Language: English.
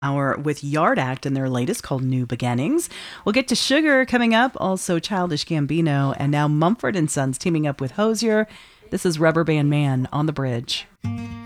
Hour with Yard Act and their latest called New Beginnings. We'll get to Sugar coming up, also Childish Gambino, and now Mumford and Sons teaming up with Hosier. This is Rubber Band Man on the Bridge.